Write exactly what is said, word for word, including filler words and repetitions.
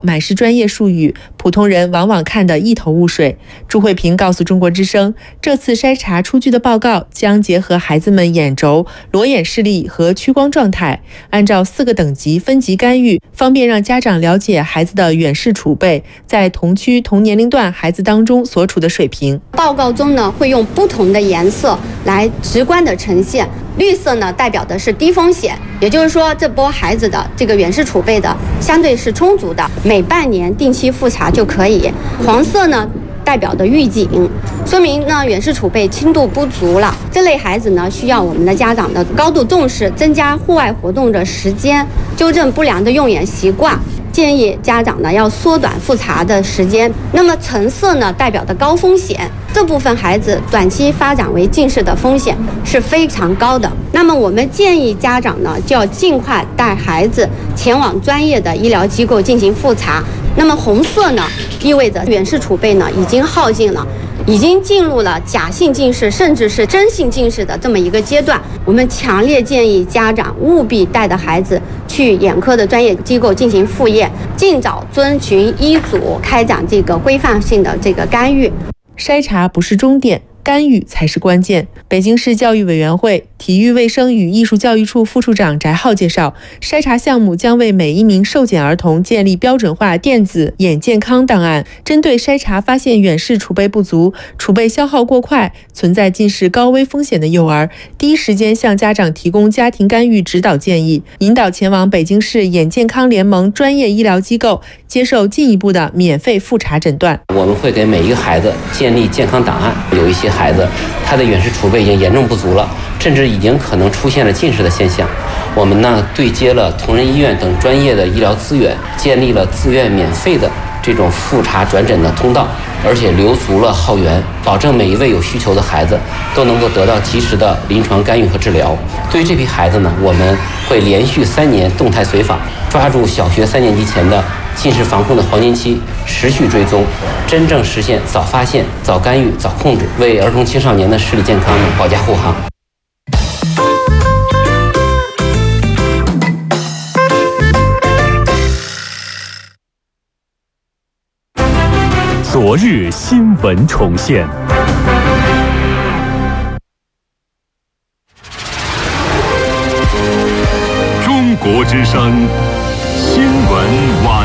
满是专业术语，普通人往往看得一头雾水。朱慧萍告诉中国之声，这次筛查出具的报告将结合孩子们眼轴、裸眼视力和屈光状态，按照四个等级分级干预，方便让家长了解孩子的远视储备在同区同年龄段孩子当中所处的水平。 报告中呢，会用不同的颜色来直观的呈现。绿色呢，代表的是低风险，也就是说这波孩子的这个远视储备的相对是充足的，每半年定期复查就可以。黄色呢，代表的预警，说明呢远视储备轻度不足了。这类孩子呢，需要我们的家长的高度重视，增加户外活动的时间，纠正不良的用眼习惯。建议家长呢要缩短复查的时间。那么橙色呢代表的高风险，这部分孩子短期发展为近视的风险是非常高的。那么我们建议家长呢就要尽快带孩子前往专业的医疗机构进行复查。那么红色呢意味着远视储备呢已经耗尽了，已经进入了假性近视甚至是真性近视的这么一个阶段。我们强烈建议家长务必带着孩子去眼科的专业机构进行复验，尽早遵循医嘱开展这个规范性的这个干预。 筛查不是终点，干预才是关键。北京市教育委员会体育卫生与艺术教育处副处长翟浩介绍，筛查项目将为每一名受检儿童建立标准化电子眼健康档案，针对筛查发现远视储备不足、储备消耗过快、存在近视高危风险的幼儿，第一时间向家长提供家庭干预指导建议，引导前往北京市眼健康联盟专业医疗机构接受进一步的免费复查诊断。 我们会给每一个孩子建立健康档案，有一些孩子他的远视储备已经严重不足了，甚至已经可能出现了近视的现象。我们呢对接了同仁医院等专业的医疗资源，建立了自愿免费的这种复查转诊的通道，而且留足了号源，保证每一位有需求的孩子都能够得到及时的临床干预和治疗。对于这批孩子呢，我们会连续三年动态随访，抓住小学三年级前的近视防控的黄金期，持续追踪，真正实现早发现、早干预、早控制，为儿童青少年的视力健康保驾护航。 昨日新闻重现。中国之声